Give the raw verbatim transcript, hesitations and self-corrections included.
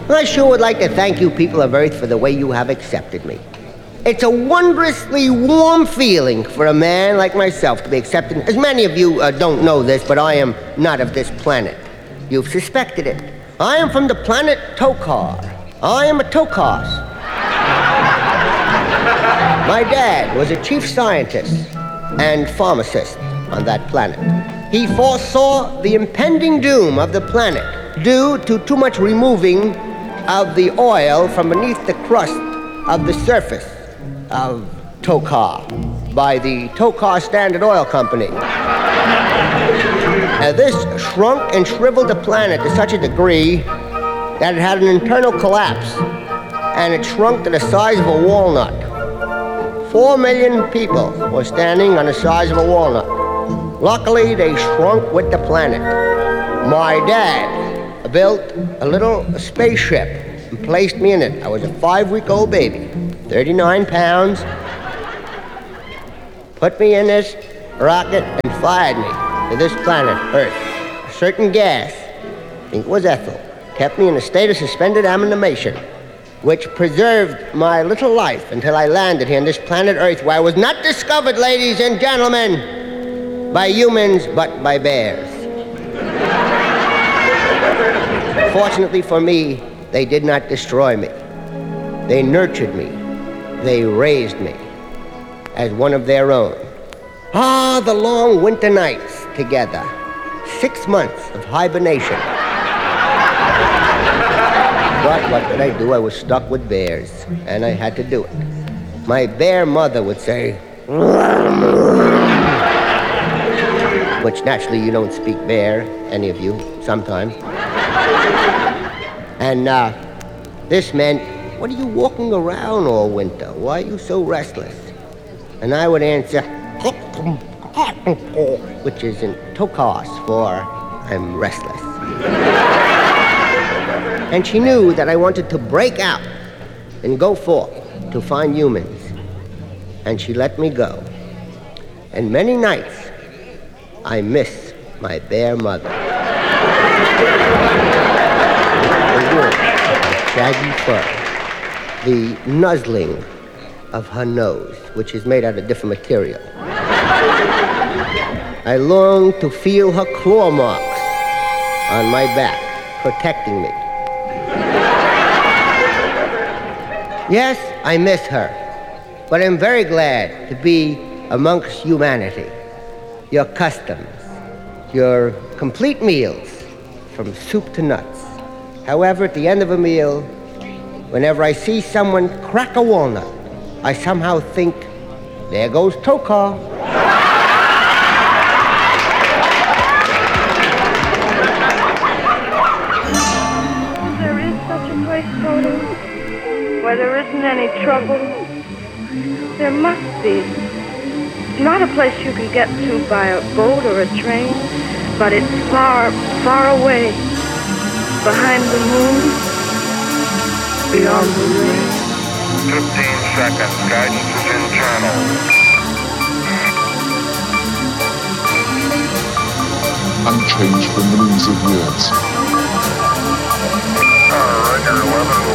I sure would like to thank you people of Earth for the way you have accepted me. It's a wondrously warm feeling for a man like myself to be accepted. As many of you uh, don't know this, but I am not of this planet. You've suspected it. I am from the planet Tokar. I am a Tokos. My dad was a chief scientist and pharmacist on that planet. He foresaw the impending doom of the planet due to too much removing of the oil from beneath the crust of the surface of Tokar by the Tokar Standard Oil Company. Uh, this shrunk and shriveled the planet to such a degree that it had an internal collapse, and it shrunk to the size of a walnut. Four million people were standing on the size of a walnut. Luckily, they shrunk with the planet. My dad built a little spaceship and placed me in it. I was a five-week-old baby, thirty-nine pounds, put me in this rocket and fired me to this planet, Earth. A certain gas, I think it was ethyl, kept me in a state of suspended animation, which preserved my little life until I landed here on this planet Earth, where I was not discovered, ladies and gentlemen, by humans, but by bears. Fortunately for me, they did not destroy me. They nurtured me. They raised me as one of their own. Ah, the long winter nights together. Six months of hibernation. But what could I do? I was stuck with bears, and I had to do it. My bear mother would say, which naturally you don't speak bear, any of you, sometimes. And uh, this meant, what are you walking around all winter? Why are you so restless? And I would answer, which is in Tokos for I'm restless. And she knew that I wanted to break out and go forth to find humans. And she let me go. And many nights, I miss my bear mother. The warmth of shaggy fur, the nuzzling of her nose, which is made out of different material. I long to feel her claw marks on my back, protecting me. Yes, I miss her, but I'm very glad to be amongst humanity. Your customs, your complete meals, from soup to nuts. However, at the end of a meal, whenever I see someone crack a walnut, I somehow think, there goes Tokar. There is such a place, Toto, where there isn't any trouble. There must be. It's not a place you can get to by a boat or a train, but it's far, far away, behind the moon, beyond the rain. fifteen seconds, guidance is in channel. Unchanged for millions of years. Uh, Roger, eleven